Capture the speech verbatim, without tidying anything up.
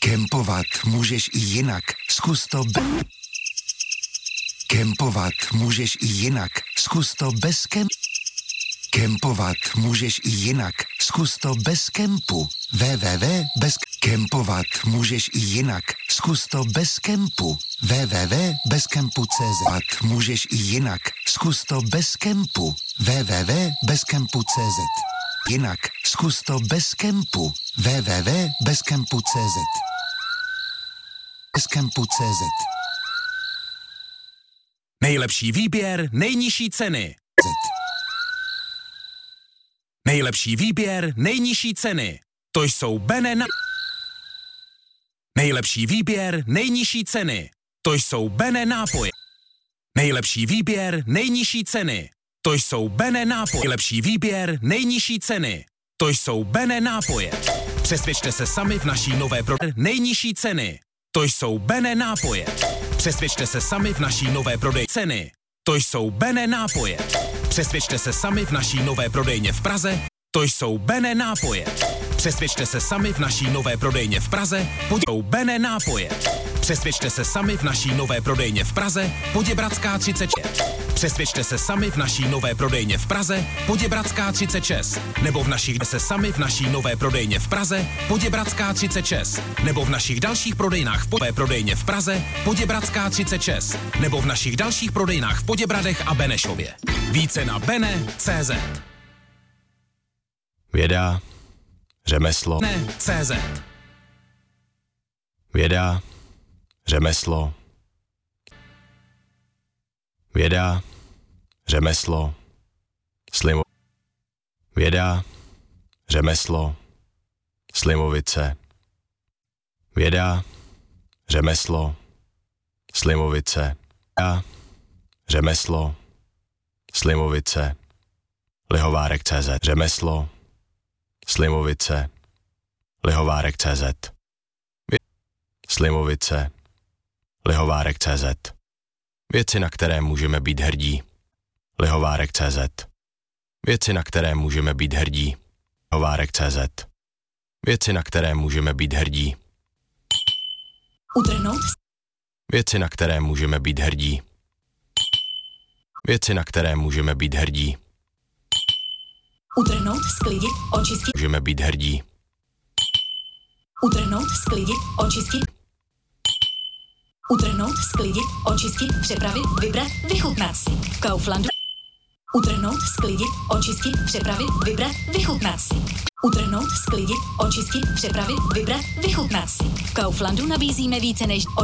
Kempovat můžeš i jinak. Zkus to be... Kempovat můžeš i jinak. Zkus to bez kemp... Kempovat můžeš i jinak. Zkus to bez kempu. www bez Kempovat můžeš i jinak. Zkus to bez kempu. www bez kempu tečka cz. Můžeš i jinak. Zkus to bez kempu. www bez kempu tečka cz. Jinak. Zkus to bez kempu. www bez kempu tečka cz. Bez kempu tečka cz. Nejlepší výběr, nejnižší ceny. Nejlepší výběr, nejnižší ceny. To jsou Bene na... Nejlepší výběr, nejnižší ceny. To jsou Bene nápoje. Nejlepší výběr, nejnižší ceny. To jsou Bene nápoje. Nejlepší výběr, nejnižší ceny. To jsou Bene nápoje. Přesvědčte se sami v naší nové prodej. Nejnižší ceny. To jsou Bene nápoje. Přesvědčte se sami v naší nové prodej. Ceny. To jsou Bene nápoje. Přesvědčte se sami v naší nové prodejně v Praze. To jsou Bene nápoje. Přesvědčte se sami v naší nové prodejně v Praze. Jsou Bene nápoje. Přesvědčte se sami v naší nové prodejně v Praze. Poděbradská třicet šest. Přesvědčte se sami v naší nové prodejně v Praze. Poděbradská třicet šest. Nebo v našich se sami v naší nové prodejně v Praze. Poděbradská třicet šest. Nebo v našich dalších prodejnách v nové prodejně v Praze. Poděbradská třicet šest. Nebo v našich dalších prodejnách v Poděbradech a Benešově. Více na bene tečka cé zet. Věda, řemeslo, ne, cé zet. Věda, řemeslo, věda, řemeslo, slimo, věda, řemeslo, slimovice, věda, řemeslo, slimovice, věda, řemeslo, slimovice, lihovárek tečka cé zet, řemeslo, slimovice, lihovárek tečka cé zet, slimovice, lihovárek tečka cé zet. Věci, na které můžeme být hrdí. Lihovárek tečka cé zet. Věci, na které můžeme být hrdí. Lihovárek tečka cé zet. Věci, na které můžeme být hrdí. Utrhnout. Věci, na které můžeme být hrdí. Věci, na které můžeme být hrdí. Utrhnout, sklidit, očistit. Můžeme být hrdí. Utrhnout, sklidit, očistit. Utrhnout, sklidit, očistit, přepravit, vybrat, vychutnat si. V Kauflandu. Utrhnout, sklidit, očistit, přepravit, vybrat, vychutnat si. Utrhnout, sklidit, očistit, přepravit, vybrat, vychutnat si. V Kauflandu nabízíme více než